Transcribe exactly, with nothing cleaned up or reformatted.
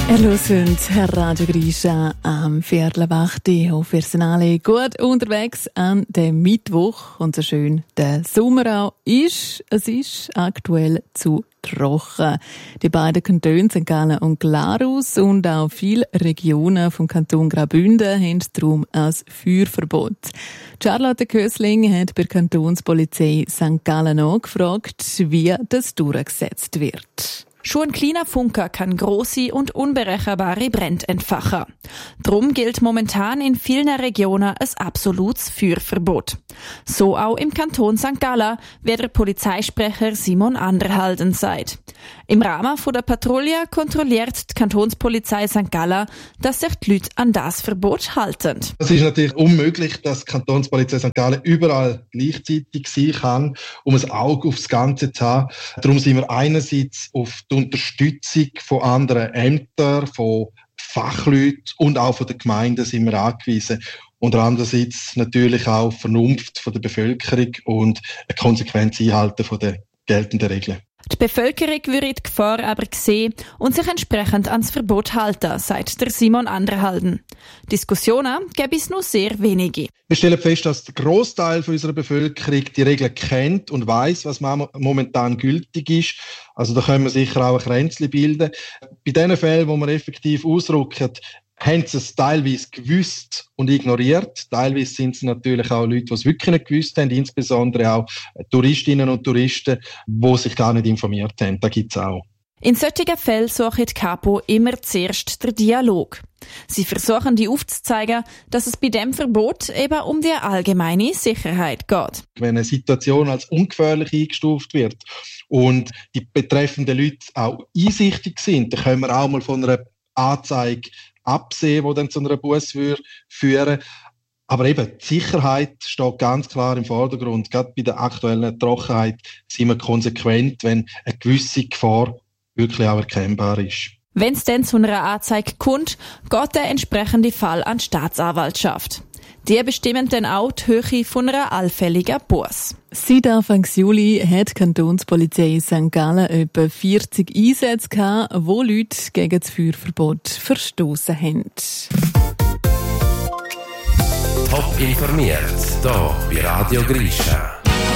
Ihr hört Radio Grisha am Viertel ab acht. Ich hoffe, ihr seid alle gut unterwegs an dem Mittwoch. Und so schön der Sommer auch ist. Es ist aktuell zu trocken. Die beiden Kantone Sankt Gallen und Glarus und auch viele Regionen vom Kanton Graubünden haben darum ein Feuerverbot. Charlotte Kösling hat bei der Kantonspolizei Sankt Gallen angefragt, wie das durchgesetzt wird. Schon ein kleiner Funker kann grosse und unberechenbare Brände entfachen. Drum gilt momentan in vielen Regionen ein absolutes Feuerverbot. So auch im Kanton Sankt Gallen, wie der Polizeisprecher Simon Anderhalden sagt. Im Rahmen der Patrouille kontrolliert die Kantonspolizei Sankt Gallen, dass sich die Leute an das Verbot halten. Es ist natürlich unmöglich, dass die Kantonspolizei Sankt Gallen überall gleichzeitig sein kann, um ein Auge aufs Ganze zu haben. Darum sind wir einerseits auf die Unterstützung von anderen Ämtern, von Fachleuten und auch von den Gemeinden sind wir angewiesen. Und andererseits natürlich auch Vernunft von der Bevölkerung und ein konsequentes Einhalten von der geltenden Regeln. Die Bevölkerung würde die Gefahr aber sehen und sich entsprechend ans Verbot halten, sagt der Simon Anderhalden. Diskussionen gäbe es nur sehr wenige. Wir stellen fest, dass der Grossteil unserer Bevölkerung die Regeln kennt und weiss, was momentan gültig ist. Also da können wir sicher auch ein Kränzchen bilden. Bei den Fällen, wo wir effektiv ausrücken, haben sie es teilweise gewusst und ignoriert. Teilweise sind es natürlich auch Leute, die es wirklich nicht gewusst haben, insbesondere auch Touristinnen und Touristen, die sich gar nicht informiert haben. Da gibt es auch. In solchen Fällen sucht die Kapo immer zuerst den Dialog. Sie versuchen, die aufzuzeigen, dass es bei dem Verbot eben um die allgemeine Sicherheit geht. Wenn eine Situation als ungefährlich eingestuft wird und die betreffenden Leute auch einsichtig sind, dann können wir auch mal von einer Anzeige absehen, die dann zu einer Busse führen. Aber eben, die Sicherheit steht ganz klar im Vordergrund. Gerade bei der aktuellen Trockenheit sind wir konsequent, wenn eine gewisse Gefahr wirklich auch erkennbar ist. Wenn es dann zu einer Anzeige kommt, geht der entsprechende Fall an die Staatsanwaltschaft. Die bestimmen dann auch die Höhe von einer allfälligen Busse. Seit Anfang Juli hat die Kantonspolizei Sankt Gallen etwa vierzig Einsätze gehabt, wo Leute gegen das Feuerverbot verstoßen haben. Top informiert, hier bei Radio Grisha.